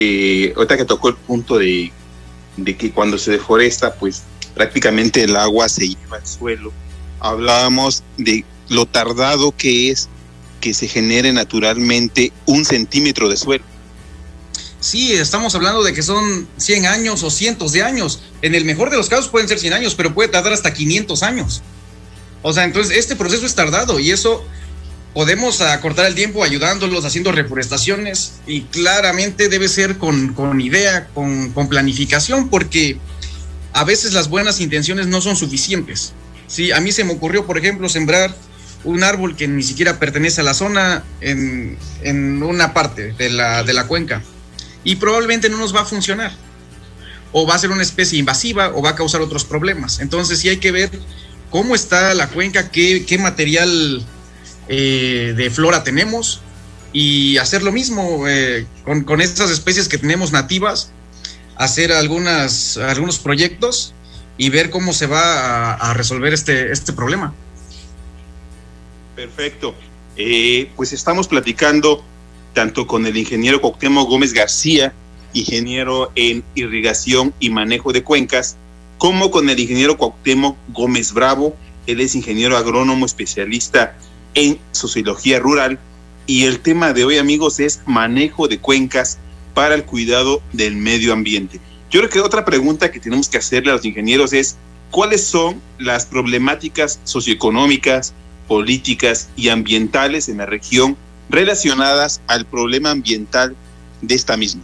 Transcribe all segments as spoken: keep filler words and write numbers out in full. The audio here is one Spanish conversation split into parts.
Eh, ahorita que tocó el punto de, de que cuando se deforesta, pues prácticamente el agua se lleva al suelo. Hablábamos de lo tardado que es que se genere naturalmente un centímetro de suelo. Sí, estamos hablando de que son cien años o cientos de años. En el mejor de los casos pueden ser cien años, pero puede tardar hasta quinientos años. O sea, entonces este proceso es tardado y eso podemos acortar el tiempo ayudándolos, haciendo reforestaciones, y claramente debe ser con, con idea, con, con planificación, porque a veces las buenas intenciones no son suficientes. Sí, a mí se me ocurrió, por ejemplo, sembrar un árbol que ni siquiera pertenece a la zona en, en una parte de la, de la cuenca, y probablemente no nos va a funcionar, o va a ser una especie invasiva, o va a causar otros problemas. Entonces sí hay que ver cómo está la cuenca, qué, qué material eh, de flora tenemos, y hacer lo mismo eh, con, con estas especies que tenemos nativas, hacer algunas, algunos proyectos y ver cómo se va a, a resolver este, este problema. Perfecto. Eh, pues estamos platicando tanto con el ingeniero Cuauhtémoc Gómez García, ingeniero en irrigación y manejo de cuencas, como con el ingeniero Cuauhtémoc Gómez Bravo. Él es ingeniero agrónomo especialista en sociología rural, y el tema de hoy, amigos, es manejo de cuencas para el cuidado del medio ambiente. Yo creo que otra pregunta que tenemos que hacerle a los ingenieros es: ¿cuáles son las problemáticas socioeconómicas, políticas y ambientales en la región relacionadas al problema ambiental de esta misma?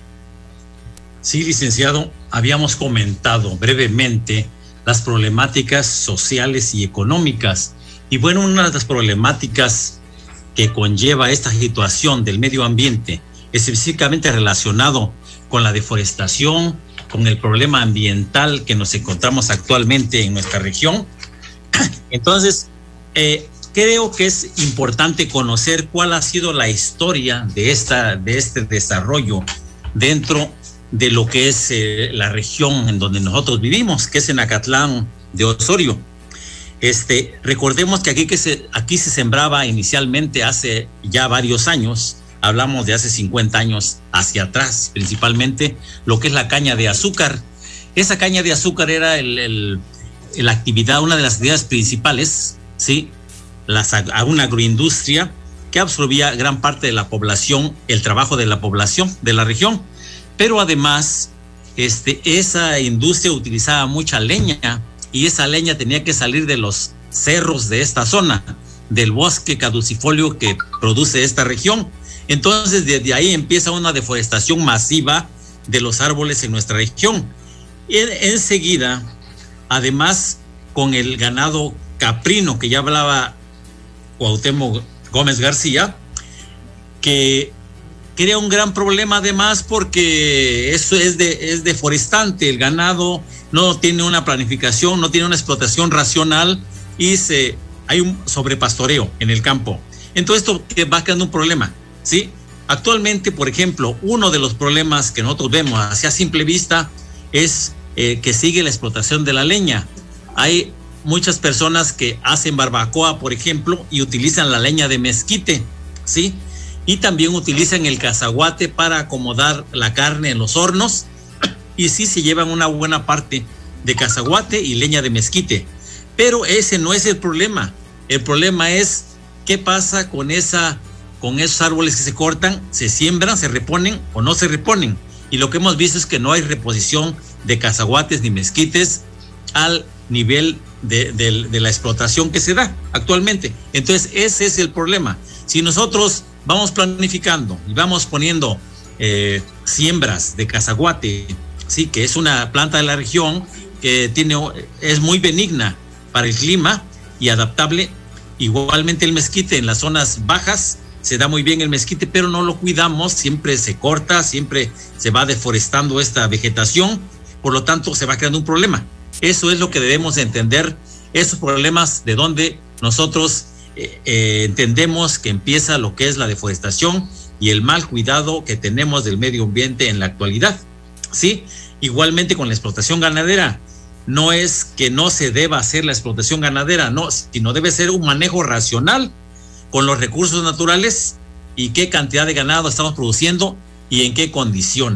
Sí, licenciado, habíamos comentado brevemente las problemáticas sociales y económicas. Y bueno, una de las problemáticas que conlleva esta situación del medio ambiente, específicamente relacionado con la deforestación, con el problema ambiental que nos encontramos actualmente en nuestra región. Entonces, eh, creo que es importante conocer cuál ha sido la historia de, esta, de este desarrollo dentro de lo que es eh, la región en donde nosotros vivimos, que es en Acatlán de Osorio. Este, recordemos que aquí, que se, aquí se sembraba inicialmente hace ya varios años, hablamos de hace cincuenta años hacia atrás, principalmente lo que es la caña de azúcar. Esa caña de azúcar era el, el, la actividad, una de las actividades principales, ¿sí? Las, a una agroindustria que absorbía gran parte de la población, el trabajo de la población de la región. Pero además, este, esa industria utilizaba mucha leña, y esa leña tenía que salir de los cerros de esta zona, del bosque caducifolio que produce esta región. Entonces, desde ahí empieza una deforestación masiva de los árboles en nuestra región. Y en, enseguida, además, con el ganado caprino, que ya hablaba Cuauhtémoc Gómez García, que crea un gran problema además, porque eso es, de, es deforestante. El ganado no tiene una planificación, no tiene una explotación racional, y se, hay un sobrepastoreo en el campo. Entonces esto va creando un problema, ¿sí? Actualmente, por ejemplo, uno de los problemas que nosotros vemos hacia simple vista es eh, que sigue la explotación de la leña. Hay muchas personas que hacen barbacoa, por ejemplo, y utilizan la leña de mezquite, ¿sí? Y también utilizan el cazaguate para acomodar la carne en los hornos, y sí se llevan una buena parte de cazaguate y leña de mezquite. Pero ese no es el problema. El problema es qué pasa con, esa, con esos árboles que se cortan, se siembran, se reponen o no se reponen. Y lo que hemos visto es que no hay reposición de cazaguates ni mezquites al nivel de, de, de la explotación que se da actualmente. Entonces ese es el problema. Si nosotros vamos planificando y vamos poniendo eh, siembras de cazaguate, sí, que es una planta de la región que tiene, es muy benigna para el clima y adaptable. Igualmente el mezquite en las zonas bajas se da muy bien el mezquite, pero no lo cuidamos, siempre se corta, siempre se va deforestando esta vegetación, por lo tanto se va creando un problema. Eso es lo que debemos entender, esos problemas de donde nosotros eh, eh, entendemos que empieza lo que es la deforestación y el mal cuidado que tenemos del medio ambiente en la actualidad, ¿sí? Igualmente con la explotación ganadera. No es que no se deba hacer la explotación ganadera, no, sino debe ser un manejo racional con los recursos naturales y qué cantidad de ganado estamos produciendo y en qué condiciones.